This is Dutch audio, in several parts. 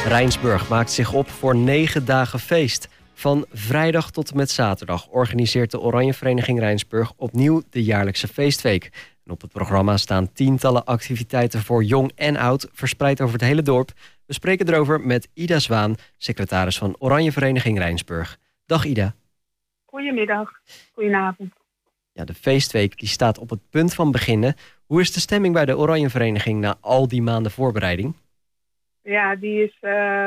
Rijnsburg maakt zich op voor 9 dagen feest. Van vrijdag tot en met zaterdag organiseert de Oranje Vereniging Rijnsburg opnieuw de jaarlijkse feestweek. En op het programma staan tientallen activiteiten voor jong en oud, verspreid over het hele dorp. We spreken erover met Ida Zwaan, secretaris van Oranje Vereniging Rijnsburg. Dag Ida. Goedemiddag, goedenavond. Ja, de feestweek die staat op het punt van beginnen. Hoe is de stemming bij de Oranje Vereniging na al die maanden voorbereiding? Ja, die is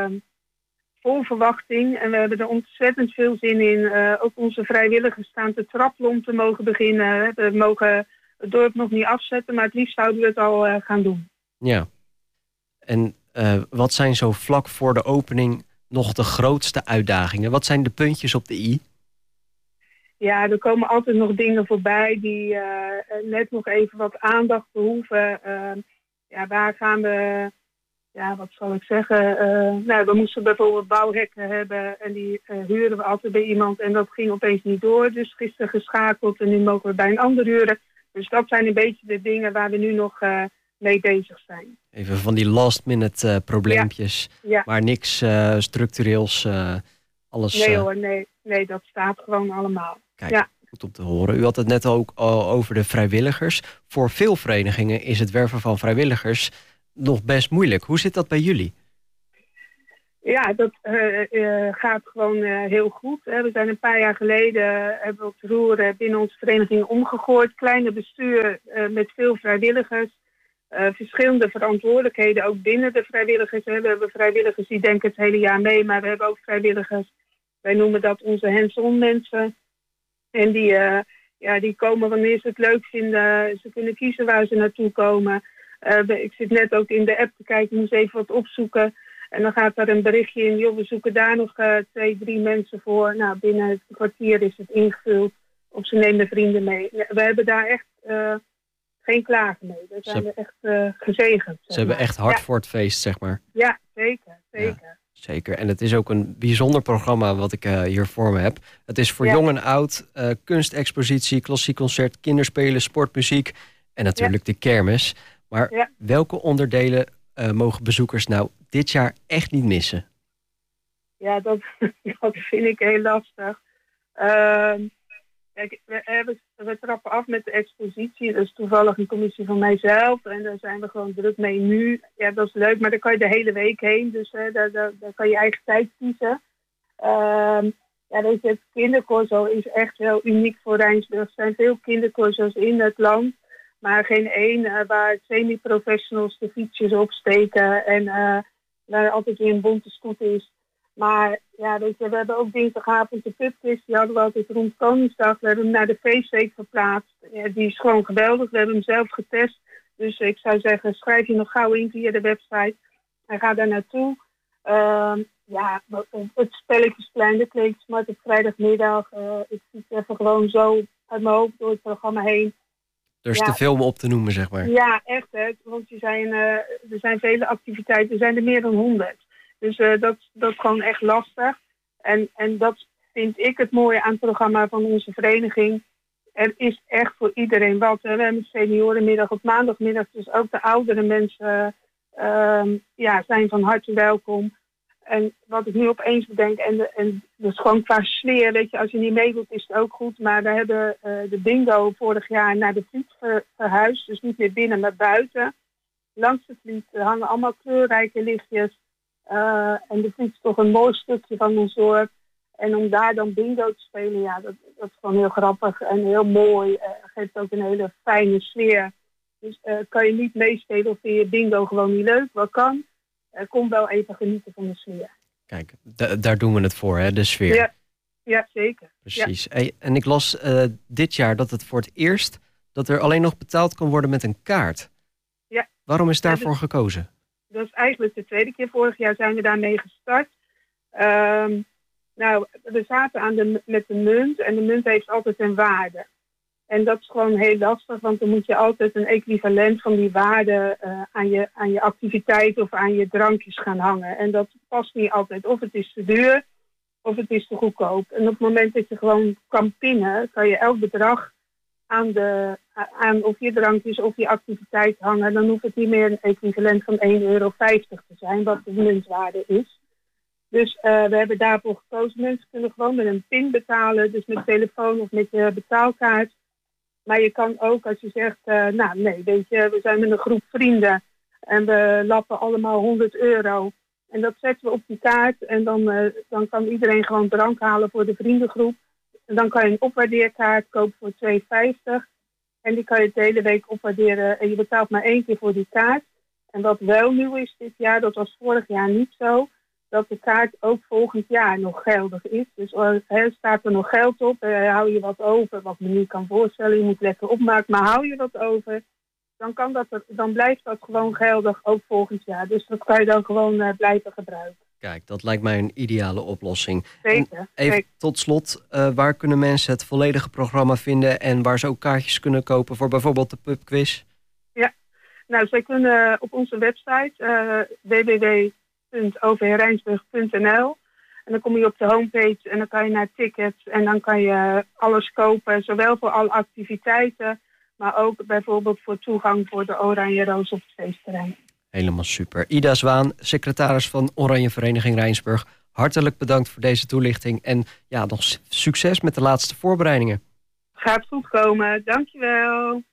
vol verwachting en we hebben er ontzettend veel zin in. Ook onze vrijwilligers staan te trappelen om te mogen beginnen. We mogen het dorp nog niet afzetten, maar het liefst zouden we het al gaan doen. Ja, en wat zijn zo vlak voor de opening nog de grootste uitdagingen? Wat zijn de puntjes op de i? Ja, er komen altijd nog dingen voorbij die net nog even wat aandacht behoeven. Waar gaan we... Ja, wat zal ik zeggen? We moesten bijvoorbeeld bouwhekken hebben en die huren we altijd bij iemand en dat ging opeens niet door. Dus gisteren geschakeld en nu mogen we bij een ander huren. Dus dat zijn een beetje de dingen waar we nu nog mee bezig zijn. Even van die last minute probleempjes, ja. Maar niks structureels, alles... Nee hoor, nee, dat staat gewoon allemaal. Kijk, ja. Goed om te horen. U had het net ook al over de vrijwilligers. Voor veel verenigingen is het werven van vrijwilligers nog best moeilijk. Hoe zit dat bij jullie? Ja, dat gaat gewoon heel goed. We zijn een paar jaar geleden hebben we op het roer binnen onze vereniging omgegooid. Kleine bestuur met veel vrijwilligers. Verschillende verantwoordelijkheden ook binnen de vrijwilligers. We hebben vrijwilligers die denken het hele jaar mee, maar we hebben ook vrijwilligers. Wij noemen dat onze hands-on mensen. En die komen wanneer ze het leuk vinden. Ze kunnen kiezen waar ze naartoe komen. Ik zit net ook in de app te kijken, ik moest even wat opzoeken. En dan gaat daar een berichtje in, joh, we zoeken daar nog 2, 3 mensen voor. Nou, binnen het kwartier is het ingevuld. Of ze nemen vrienden mee. We hebben daar echt geen klagen mee. Daar zijn we echt gezegend. Ze hebben echt hard voor het feest, zeg maar. Ja, zeker. Ja, zeker. En het is ook een bijzonder programma wat ik hier voor me heb. Het is voor jong en oud, kunstexpositie, klassiek concert, kinderspelen, sportmuziek en natuurlijk de kermis. Maar welke onderdelen mogen bezoekers nou dit jaar echt niet missen? Ja, dat vind ik heel lastig. Kijk, we trappen af met de expositie. Dat is toevallig een commissie van mijzelf. En daar zijn we gewoon druk mee nu. Ja, dat is leuk, maar daar kan je de hele week heen. Dus daar kan je eigen tijd kiezen. Het kindercorso is echt heel uniek voor Rijnsburg. Er zijn veel kindercorso's in het land. Maar geen één waar semi-professionals de fietsjes opsteken en waar altijd weer een bonte stoet is. Maar ja, we hebben ook dinsdagavond de pubquiz, die hadden we altijd rond Koningsdag. We hebben hem naar de feestweek verplaatst. Ja, die is gewoon geweldig, we hebben hem zelf getest. Dus ik zou zeggen, schrijf je nog gauw in via de website en ga daar naartoe. Het Spelletjesplein, de Kleedsmart op vrijdagmiddag. Ik zit even gewoon zo uit mijn hoofd door het programma heen. Dus te veel om op te noemen, zeg maar. Ja, echt. Hè? Want er zijn vele activiteiten. Er zijn er meer dan 100. Dus dat is gewoon echt lastig. En dat vind ik het mooie aan het programma van onze vereniging. Er is echt voor iedereen wat. We hebben seniorenmiddag op maandagmiddag. Dus ook de oudere mensen zijn van harte welkom. En wat ik nu opeens bedenk, en dat is gewoon qua sfeer, weet je, als je niet meedoet is het ook goed. Maar we hebben de bingo vorig jaar naar de Vliet verhuisd. Dus niet meer binnen, maar buiten. Langs de Vliet hangen allemaal kleurrijke lichtjes. En de Vliet is toch een mooi stukje van ons dorp. En om daar dan bingo te spelen, ja, dat is gewoon heel grappig en heel mooi. Geeft ook een hele fijne sfeer. Dus kan je niet meespelen of vind je bingo gewoon niet leuk? Wat kan? Kom wel even genieten van de sfeer. Kijk, daar doen we het voor, hè, de sfeer. Ja zeker. Precies. Ja. Hey, en ik las dit jaar dat het voor het eerst dat er alleen nog betaald kan worden met een kaart. Ja. Waarom is daarvoor gekozen? Dat is eigenlijk de tweede keer. Vorig jaar zijn we daarmee gestart. We zaten met de munt en de munt heeft altijd een waarde. En dat is gewoon heel lastig, want dan moet je altijd een equivalent van die waarde aan je activiteit of aan je drankjes gaan hangen. En dat past niet altijd. Of het is te duur, of het is te goedkoop. En op het moment dat je gewoon kan pinnen, kan je elk bedrag aan of je drankjes of je activiteit hangen, dan hoeft het niet meer een equivalent van €1,50 te zijn, wat de muntwaarde is. Dus we hebben daarvoor gekozen. Mensen kunnen gewoon met een PIN betalen, dus met telefoon of met je betaalkaart. Maar je kan ook, als je zegt, weet je, we zijn met een groep vrienden en we lappen allemaal €100. En dat zetten we op die kaart en dan kan iedereen gewoon drank halen voor de vriendengroep. En dan kan je een opwaardeerkaart kopen voor €2,50. En die kan je de hele week opwaarderen en je betaalt maar 1 keer voor die kaart. En wat wel nieuw is dit jaar, dat was vorig jaar niet zo, dat de kaart ook volgend jaar nog geldig is. Dus staat er nog geld op, hou je wat over, wat me niet kan voorstellen, je moet lekker opmaken, maar hou je wat over, dan blijft dat gewoon geldig ook volgend jaar. Dus dat kan je dan gewoon blijven gebruiken. Kijk, dat lijkt mij een ideale oplossing. Zeker. Even tot slot, waar kunnen mensen het volledige programma vinden en waar ze ook kaartjes kunnen kopen voor bijvoorbeeld de pubquiz? Ja, nou, zij kunnen op onze website www.overrijnsburg.nl en dan kom je op de homepage en dan kan je naar tickets en dan kan je alles kopen, zowel voor alle activiteiten, maar ook bijvoorbeeld voor toegang voor de Oranje Roos op het feestterrein. Helemaal super. Ida Zwaan, secretaris van Oranje Vereniging Rijnsburg. Hartelijk bedankt voor deze toelichting. En ja, nog succes met de laatste voorbereidingen. Gaat goed komen. Dankjewel.